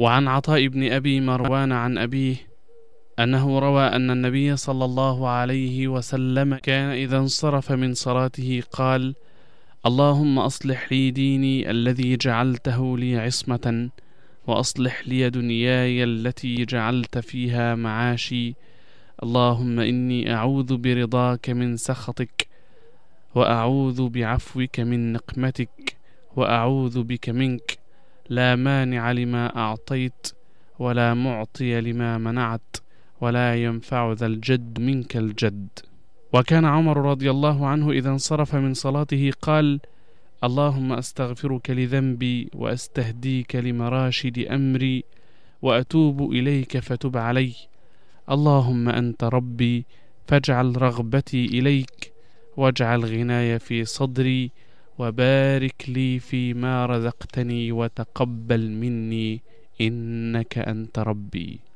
وعن عطاء بن أبي مروان عن أبيه أنه روى أن النبي صلى الله عليه وسلم كان إذا انصرف من صلاته قال: اللهم أصلح لي ديني الذي جعلته لي عصمة، وأصلح لي دنياي التي جعلت فيها معاشي، اللهم إني أعوذ برضاك من سخطك، وأعوذ بعفوك من نقمتك، وأعوذ بك منك، لا مانع لما أعطيت ولا معطي لما منعت ولا ينفع ذا الجد منك الجد. وكان عمر رضي الله عنه إذا انصرف من صلاته قال: اللهم أستغفرك لذنبي، وأستهديك لمراشد أمري، وأتوب إليك فتب علي، اللهم أنت ربي فاجعل رغبتي إليك، واجعل غناي في صدري، وبارك لي فيما رزقتني، وتقبل مني إنك أنت ربي.